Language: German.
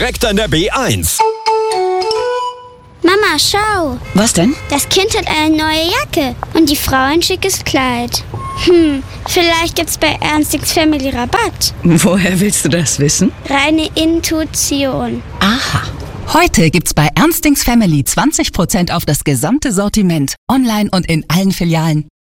Direkt an der B1. Mama, schau. Was denn? Das Kind hat eine neue Jacke und die Frau ein schickes Kleid. Vielleicht gibt's bei Ernstings Family Rabatt. Woher willst du das wissen? Reine Intuition. Aha. Heute gibt's bei Ernstings Family 20% auf das gesamte Sortiment. Online und in allen Filialen.